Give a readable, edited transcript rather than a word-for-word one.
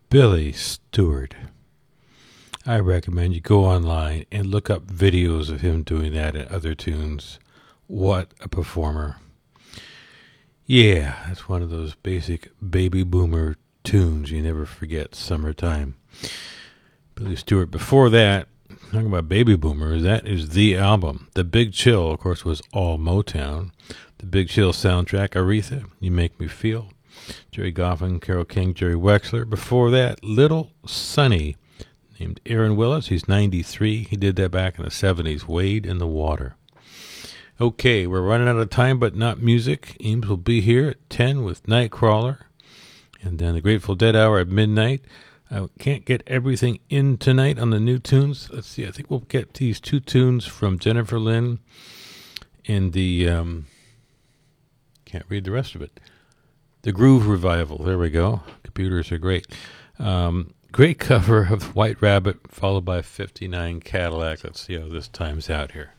Billy Stewart. I recommend you go online and look up videos of him doing that and other tunes. What a performer. Yeah, that's one of those basic baby boomer tunes you never forget, Summertime. Billy Stewart. Before that, talking about baby boomers, that is The Album. The Big Chill, of course, was all Motown. The Big Chill soundtrack, Aretha, You Make Me Feel. Jerry Goffin, Carole King, Jerry Wexler. Before that, Little Sonny, named Aaron Willis. He's 93. He did that back in the 70s. Wade in the Water. Okay, we're running out of time, but not music. Eames will be here at 10 with Nightcrawler. And then the Grateful Dead Hour at midnight. I can't get everything in tonight on the new tunes. Let's see. I think we'll get these two tunes from Jennifer Lynn in the... can't read the rest of it. The Groove Revival. There we go. Computers are great. Great cover of White Rabbit, followed by 59 Cadillac. Let's see how this times out here.